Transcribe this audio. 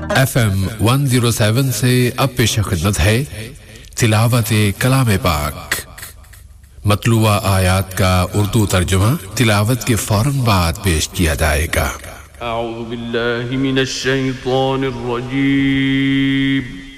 FM 107 से अब पेश खिदमत है तिलावत कलाम पाक। मतलूआ आयात का उर्दू तर्जुमा तिलावत के फौरन बाद पेश किया जाएगा। अऊज़ु बिल्लाहि मिनश शैतानिर रजीम।